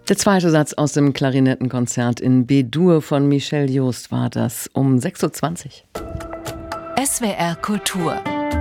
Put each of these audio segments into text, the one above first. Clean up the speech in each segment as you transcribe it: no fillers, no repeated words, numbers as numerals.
Der zweite Satz aus dem Klarinettenkonzert in B-Dur von Michel Jost war das um 6:20 Uhr. SWR Kultur.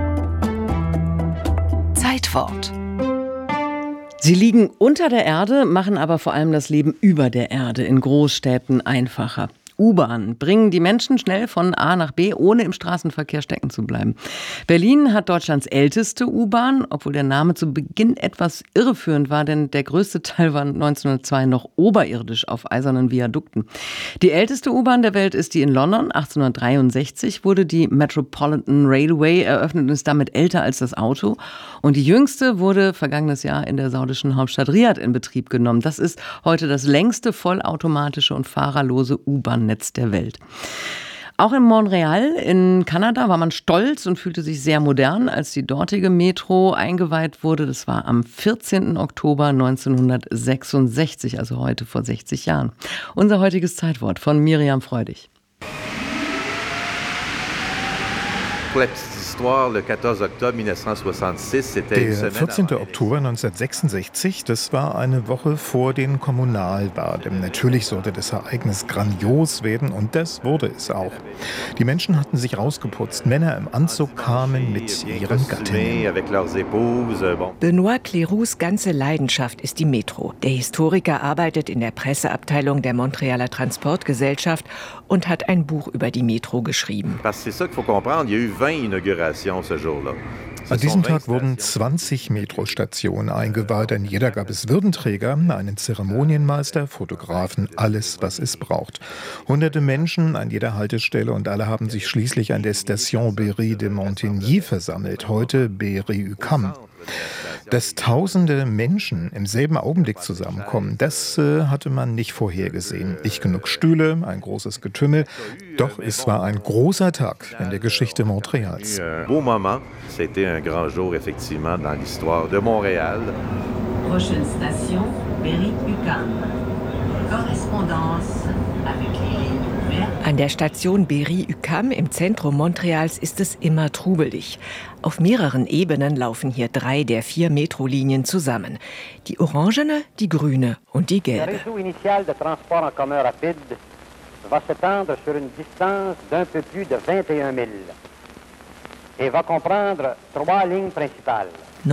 Zeitwort. Sie liegen unter der Erde, machen aber vor allem das Leben über der Erde in Großstädten einfacher. U-Bahn bringen die Menschen schnell von A nach B, ohne im Straßenverkehr stecken zu bleiben. Berlin hat Deutschlands älteste U-Bahn, obwohl der Name zu Beginn etwas irreführend war, denn der größte Teil war 1902 noch oberirdisch auf eisernen Viadukten. Die älteste U-Bahn der Welt ist die in London. 1863 wurde die Metropolitan Railway eröffnet und ist damit älter als das Auto. Und die jüngste wurde vergangenes Jahr in der saudischen Hauptstadt Riad in Betrieb genommen. Das ist heute das längste vollautomatische und fahrerlose U-Bahn-Netz der Welt. Auch in Montreal in Kanada war man stolz und fühlte sich sehr modern, als die dortige Metro eingeweiht wurde. Das war am 14. Oktober 1966, also heute vor 60 Jahren. Unser heutiges Zeitwort von Miriam Freudig. Der 14. Oktober 1966, das war eine Woche vor den Kommunalwahlen. Natürlich sollte das Ereignis grandios werden und das wurde es auch. Die Menschen hatten sich rausgeputzt, Männer im Anzug kamen mit ihren Gattinnen. Benoît Cléroux' ganze Leidenschaft ist die Metro. Der Historiker arbeitet in der Presseabteilung der Montrealer Transportgesellschaft und hat ein Buch über die Metro geschrieben. An diesem Tag wurden 20 Metrostationen eingeweiht. In jeder gab es Würdenträger, einen Zeremonienmeister, Fotografen, alles, was es braucht. Hunderte Menschen an jeder Haltestelle und alle haben sich schließlich an der Station Berry de Montigny versammelt, heute Berry-UQAM. Dass tausende Menschen im selben Augenblick zusammenkommen, das hatte man nicht vorhergesehen. Nicht genug Stühle, ein großes Getümmel. Doch es war ein großer Tag in der Geschichte Montreals. Prochaine station, Berry-UQAM. Correspondance avec les lignes. An der Station Berry-UQAM im Zentrum Montreals ist es immer trubelig. Auf mehreren Ebenen laufen hier 3 der 4 Metrolinien zusammen. Die orangene, die grüne und die gelbe. Der réseau initial de transport en commun rapide va s'étendre sur une distance d'un peu plus de 21 milles et va comprendre 3 lignes principales.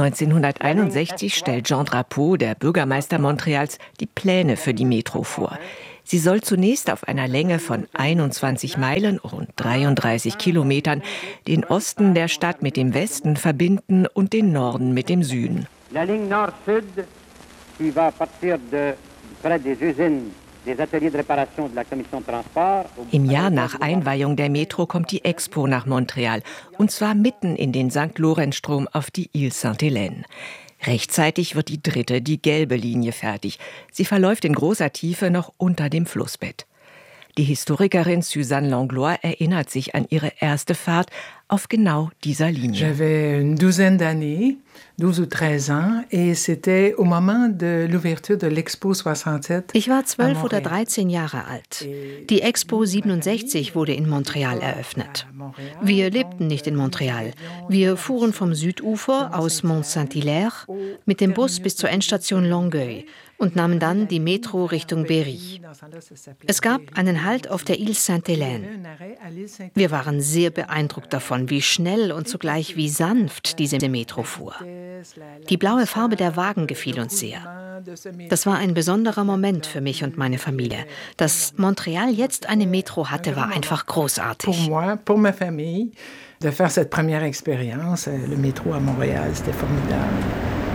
1961 stellt Jean Drapeau, der Bürgermeister Montreals, die Pläne für die Metro vor. Sie soll zunächst auf einer Länge von 21 Meilen, rund 33 Kilometern, den Osten der Stadt mit dem Westen verbinden und den Norden mit dem Süden. La ligne nord-sud, qui va partir de près des usines des ateliers de réparation de la commission de transport. Im Jahr nach Einweihung der Metro kommt die Expo nach Montreal, und zwar mitten in den St. Lorenzstrom auf die Ile Sainte-Hélène. Rechtzeitig wird die 3., die gelbe Linie fertig. Sie verläuft in großer Tiefe noch unter dem Flussbett. Die Historikerin Suzanne Langlois erinnert sich an ihre erste Fahrt auf genau dieser Linie. J'avais une douzaine d'années, 12 ou 13 ans, et c'était au moment de l'ouverture de l'Expo 67. Ich war 12 oder 13 Jahre alt. Die Expo 67 wurde in Montreal eröffnet. Wir lebten nicht in Montreal. Wir fuhren vom Südufer aus Mont-Saint-Hilaire mit dem Bus bis zur Endstation Longueuil und nahmen dann die Metro Richtung Berry. Es gab einen Halt auf der Ile Sainte-Hélène. Wir waren sehr beeindruckt davon, wie schnell und zugleich wie sanft diese Metro fuhr. Die blaue Farbe der Wagen gefiel uns sehr. Das war ein besonderer Moment für mich und meine Familie. Dass Montreal jetzt eine Metro hatte, war einfach großartig. Pour moi, pour ma famille, de faire cette première expérience, le métro à Montréal, c'était formidable.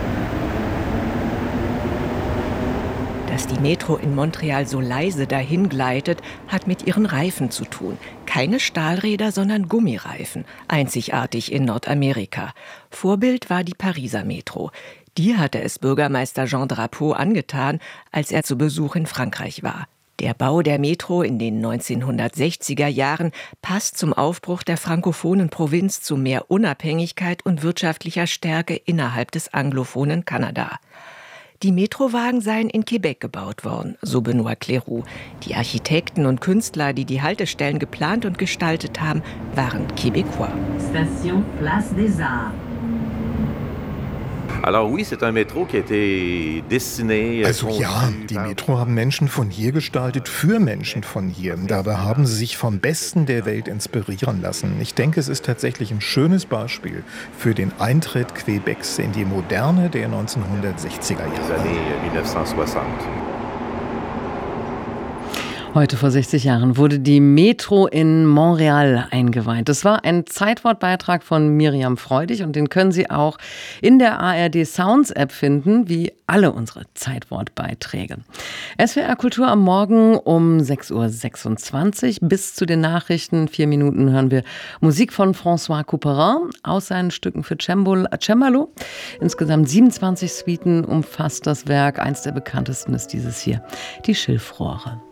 Dass die Metro in Montreal so leise dahin gleitet, hat mit ihren Reifen zu tun. Keine Stahlräder, sondern Gummireifen. Einzigartig in Nordamerika. Vorbild war die Pariser Metro. Die hatte es Bürgermeister Jean Drapeau angetan, als er zu Besuch in Frankreich war. Der Bau der Metro in den 1960er Jahren passt zum Aufbruch der frankophonen Provinz zu mehr Unabhängigkeit und wirtschaftlicher Stärke innerhalb des anglophonen Kanada. Die Metrowagen seien in Quebec gebaut worden, so Benoît Cléroux. Die Architekten und Künstler, die die Haltestellen geplant und gestaltet haben, waren Québécois. Station Place des Arts. Also ja, die Metro haben Menschen von hier gestaltet für Menschen von hier. Dabei haben sie sich vom Besten der Welt inspirieren lassen. Ich denke, es ist tatsächlich ein schönes Beispiel für den Eintritt Quebecs in die Moderne der 1960er Jahre. Heute vor 60 Jahren wurde die Metro in Montreal eingeweiht. Das war ein Zeitwortbeitrag von Miriam Freudig und den können Sie auch in der ARD Sounds App finden, wie alle unsere Zeitwortbeiträge. SWR Kultur am Morgen um 6.26 Uhr. Bis zu den Nachrichten, 4 Minuten, hören wir Musik von François Couperin aus seinen Stücken für Cembalo. Insgesamt 27 Suiten umfasst das Werk. Eins der bekanntesten ist dieses hier, die Schilfrohre.